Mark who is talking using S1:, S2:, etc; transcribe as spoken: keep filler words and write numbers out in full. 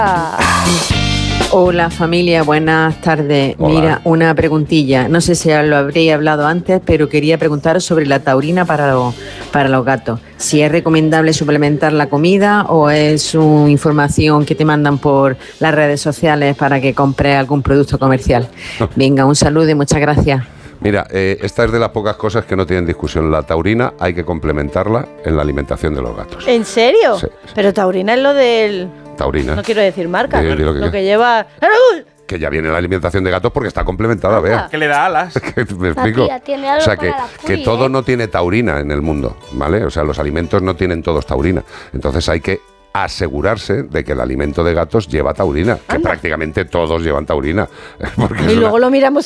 S1: Hola familia, buenas tardes.
S2: Hola.
S1: Mira, una preguntilla. No sé si lo habréis hablado antes, pero quería preguntaros sobre la taurina para los, para los gatos. Si es recomendable suplementar la comida o es una información que te mandan por las redes sociales para que compres algún producto comercial. Venga, un saludo y muchas gracias.
S2: Mira, eh, esta es de las pocas cosas que no tienen discusión. La taurina hay que complementarla en la alimentación de los gatos.
S3: ¿En serio?
S2: Sí.
S3: Pero taurina es lo del...
S2: Taurina.
S3: No quiero decir marca.
S2: Di- di lo
S3: lo,
S2: que-
S3: que lleva...
S2: Que ya viene la alimentación de gatos porque está complementada, vea.
S4: Que le da alas.
S2: ¿Me explico?
S5: tía tiene algo
S2: O sea, que,
S5: para la
S2: que
S5: cuy,
S2: todo
S5: ¿eh?
S2: no tiene taurina en el mundo, ¿vale? O sea, los alimentos no tienen todos taurina. Entonces hay que asegurarse de que el alimento de gatos lleva taurina, que
S3: Anda.
S2: prácticamente todos llevan taurina. Porque
S3: Y
S2: es una-
S3: luego lo miramos